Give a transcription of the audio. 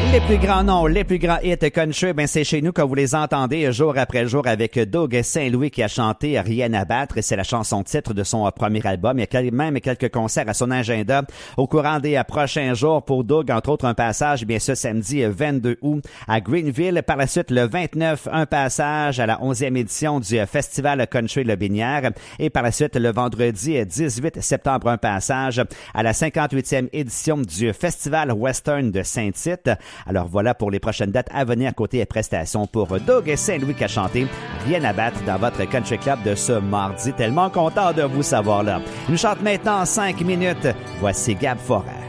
Les plus grands noms, les plus grands hits country, c'est chez nous que vous les entendez jour après jour avec Doug Saint-Louis qui a chanté Rien à battre. C'est la chanson titre de son premier album. Il y a même quelques concerts à son agenda au courant des prochains jours pour Doug, entre autres un passage ce samedi 22 août à Greenville. Par la suite, le 29, un passage à la 11e édition du Festival Country Le Binière. Et par la suite, le vendredi 18 septembre, un passage à la 58e édition du Festival Western de Saint-Tite. Alors voilà pour les prochaines dates à venir côté prestations pour Doug Saint-Louis qui a chanté Rien à battre dans votre Country Club de ce mardi. Tellement content de vous savoir là. Il nous chante maintenant 5 minutes. Voici Gab Forêt.